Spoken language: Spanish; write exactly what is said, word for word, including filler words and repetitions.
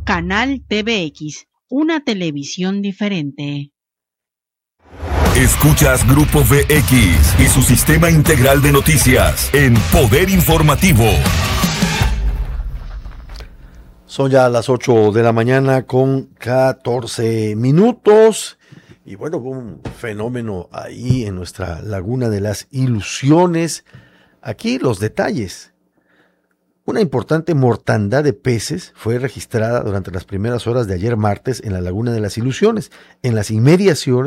Canal T V X, una televisión diferente. Escuchas Grupo V X y su sistema integral de noticias en Poder Informativo. Son ya las ocho de la mañana con catorce minutos. Y bueno, hubo un fenómeno ahí en nuestra Laguna de las Ilusiones. Aquí los detalles. Una importante mortandad de peces fue registrada durante las primeras horas de ayer martes en la Laguna de las Ilusiones, en las inmediaciones